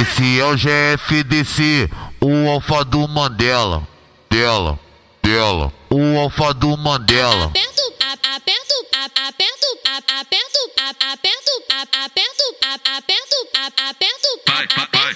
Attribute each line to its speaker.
Speaker 1: Esse é o GFDC, o alfa do Mandela. Dela, o alfa do Mandela.
Speaker 2: Aperto, aperto, aperto, aperto, aperto, aperto, aperto, aperto, aperto.